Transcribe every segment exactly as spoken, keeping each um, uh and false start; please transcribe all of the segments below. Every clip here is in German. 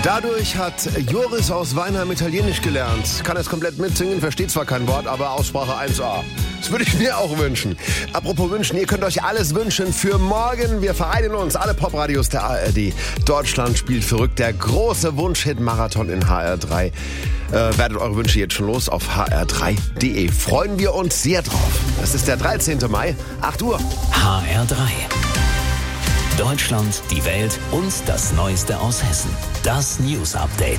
Dadurch hat Joris aus Weinheim Italienisch gelernt. Kann es komplett mitsingen, versteht zwar kein Wort, aber Aussprache eins a. Das würde ich mir auch wünschen. Apropos wünschen, ihr könnt euch alles wünschen für morgen. Wir vereinen uns, alle Popradios der A R D. Deutschland spielt verrückt, der große Wunsch-Hit-Marathon in H R drei. Äh, werdet eure Wünsche jetzt schon los auf h r drei punkt d e. Freuen wir uns sehr drauf. Es ist der dreizehnten Mai, acht Uhr. H R drei. Deutschland, die Welt und das Neueste aus Hessen. Das News Update.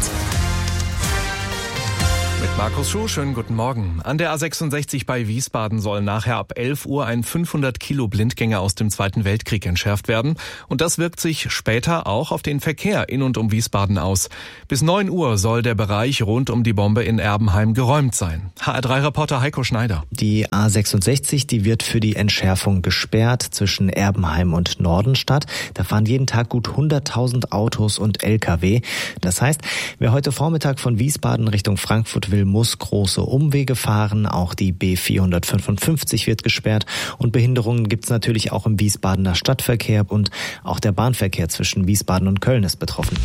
Mit Markus Schuh, schönen guten Morgen. An der A sechsundsechzig bei Wiesbaden soll nachher ab elf Uhr ein fünfhundert Kilo Blindgänger aus dem Zweiten Weltkrieg entschärft werden. Und das wirkt sich später auch auf den Verkehr in und um Wiesbaden aus. Bis neun Uhr soll der Bereich rund um die Bombe in Erbenheim geräumt sein. H R drei Reporter Heiko Schneider. Die A sechsundsechzig, die wird für die Entschärfung gesperrt zwischen Erbenheim und Nordenstadt. Da fahren jeden Tag gut hunderttausend Autos und L K W. Das heißt, wer heute Vormittag von Wiesbaden Richtung Frankfurt will, muss große Umwege fahren. Auch die B vierhundertfünfundfünfzig wird gesperrt. Und Behinderungen gibt es natürlich auch im Wiesbadener Stadtverkehr. Und auch der Bahnverkehr zwischen Wiesbaden und Köln ist betroffen.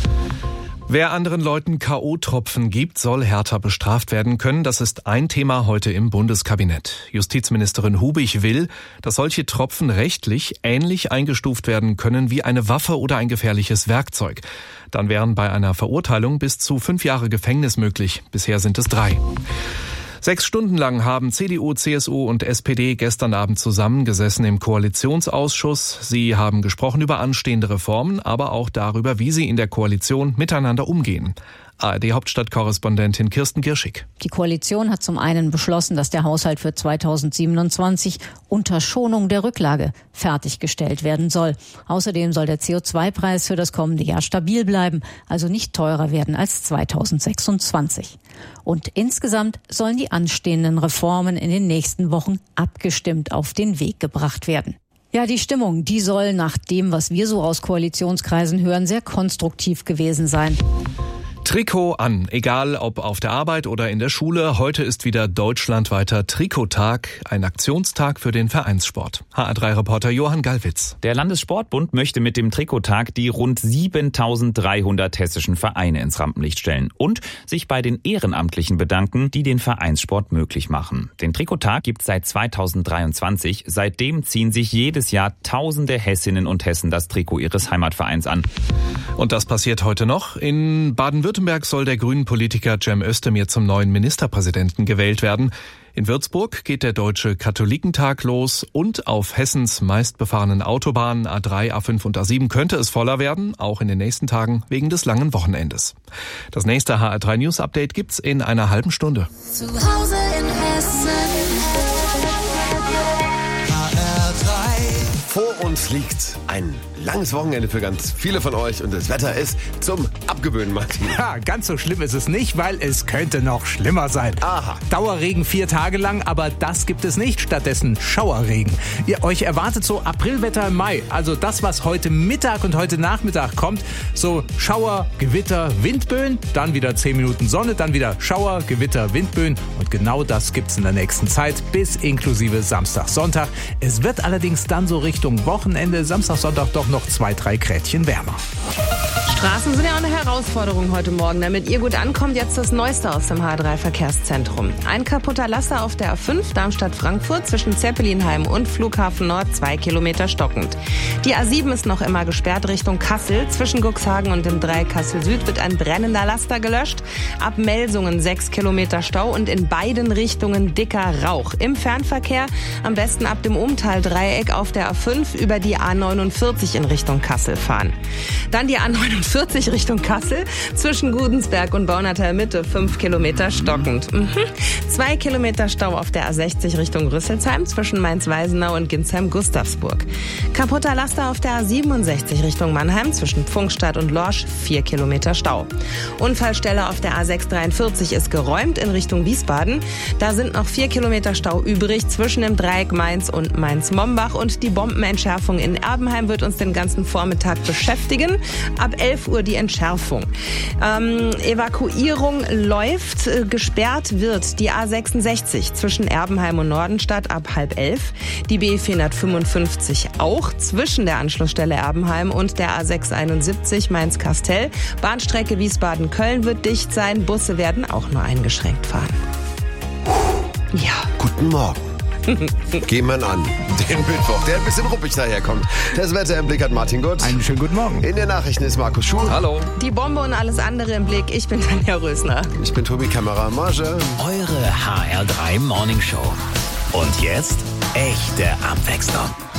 Wer anderen Leuten K O-Tropfen gibt, soll härter bestraft werden können. Das ist ein Thema heute im Bundeskabinett. Justizministerin Hubig will, dass solche Tropfen rechtlich ähnlich eingestuft werden können wie eine Waffe oder ein gefährliches Werkzeug. Dann wären bei einer Verurteilung bis zu fünf Jahre Gefängnis möglich. Bisher sind es drei. Sechs Stunden lang haben C D U, C S U und S P D gestern Abend zusammengesessen im Koalitionsausschuss. Sie haben gesprochen über anstehende Reformen, aber auch darüber, wie sie in der Koalition miteinander umgehen. A R D-Hauptstadtkorrespondentin Kirsten Girschig. Die Koalition hat zum einen beschlossen, dass der Haushalt für zweitausendsiebenundzwanzig unter Schonung der Rücklage fertiggestellt werden soll. Außerdem soll der C O zwei Preis für das kommende Jahr stabil bleiben, also nicht teurer werden als zweitausendsechsundzwanzig. Und insgesamt sollen die anstehenden Reformen in den nächsten Wochen abgestimmt auf den Weg gebracht werden. Ja, die Stimmung, die soll nach dem, was wir so aus Koalitionskreisen hören, sehr konstruktiv gewesen sein. Trikot an, egal ob auf der Arbeit oder in der Schule. Heute ist wieder deutschlandweiter Trikottag, ein Aktionstag für den Vereinssport. H R drei Reporter Johann Gallwitz. Der Landessportbund möchte mit dem Trikottag die rund siebentausenddreihundert hessischen Vereine ins Rampenlicht stellen und sich bei den Ehrenamtlichen bedanken, die den Vereinssport möglich machen. Den Trikottag gibt es seit zweitausenddreiundzwanzig. Seitdem ziehen sich jedes Jahr tausende Hessinnen und Hessen das Trikot ihres Heimatvereins an. Und das passiert heute noch. In Baden-Württemberg soll der Grünen-Politiker Cem Özdemir zum neuen Ministerpräsidenten gewählt werden. In Würzburg geht der Deutsche Katholikentag los und auf Hessens meistbefahrenen Autobahnen A drei, A fünf und A sieben könnte es voller werden, auch in den nächsten Tagen wegen des langen Wochenendes. Das nächste H R drei News Update gibt's in einer halben Stunde. Zu Hause in Hessen. H R drei. Vor uns liegt ein langes Wochenende für ganz viele von euch und das Wetter ist zum Abgewöhnen, Martin. Ja, ganz so schlimm ist es nicht, weil es könnte noch schlimmer sein. Aha. Dauerregen vier Tage lang, aber das gibt es nicht. Stattdessen Schauerregen. Ihr euch erwartet so Aprilwetter im Mai. Also das, was heute Mittag und heute Nachmittag kommt. So Schauer, Gewitter, Windböen, dann wieder zehn Minuten Sonne, dann wieder Schauer, Gewitter, Windböen. Und genau das gibt's in der nächsten Zeit bis inklusive Samstag, Sonntag. Es wird allerdings dann so Richtung Wochenende, Samstag, Sonntag doch noch zwei, drei Gradchen wärmer. Straßen sind ja auch eine Herausforderung heute Morgen. Damit ihr gut ankommt, jetzt das Neueste aus dem H drei Verkehrszentrum. Ein kaputter Laster auf der A fünf Darmstadt-Frankfurt zwischen Zeppelinheim und Flughafen Nord, zwei Kilometer stockend. Die A sieben ist noch immer gesperrt Richtung Kassel. Zwischen Cuxhagen und dem Dreieck Kassel Süd wird ein brennender Laster gelöscht. Ab Melsungen sechs Kilometer Stau und in beiden Richtungen dicker Rauch. Im Fernverkehr am besten ab dem Umtal-Dreieck auf der A fünf über die A neunundvierzig in Richtung Kassel fahren. Dann die A neunundvierzig Richtung Kassel, zwischen Gudensberg und Baunatal Mitte, fünf Kilometer stockend. Mhm. Zwei Kilometer Stau auf der A sechzig Richtung Rüsselsheim, zwischen Mainz-Weisenau und Ginsheim-Gustavsburg. Kaputter Laster auf der A siebenundsechzig Richtung Mannheim, zwischen Pfungstadt und Lorsch, vier Kilometer Stau. Unfallstelle auf der A sechshundertdreiundvierzig ist geräumt in Richtung Wiesbaden. Da sind noch vier Kilometer Stau übrig, zwischen dem Dreieck Mainz und Mainz-Mombach. Und die Bombenentschärfung in Erbenheim wird uns den ganzen Vormittag beschäftigen. Ab elf elf Uhr die Entschärfung. Ähm, Evakuierung läuft, äh, gesperrt wird die A sechsundsechzig zwischen Erbenheim und Nordenstadt ab halb elf. Die B vierhundertfünfundfünfzig auch zwischen der Anschlussstelle Erbenheim und der A sechshunderteinundsiebzig Mainz-Kastel. Bahnstrecke Wiesbaden-Köln wird dicht sein. Busse werden auch nur eingeschränkt fahren. Ja. Guten Morgen. Gehen wir an den Mittwoch, der ein bisschen ruppig daherkommt. Das Wetter im Blick hat Martin Gott. Einen schönen guten Morgen. In den Nachrichten ist Markus Schuh. Hallo. Die Bombe und alles andere im Blick. Ich bin Tanja Rösner. Ich bin Tobi Kamera-Marge. Eure H R drei Morning Show. Und jetzt echte Abwechslung.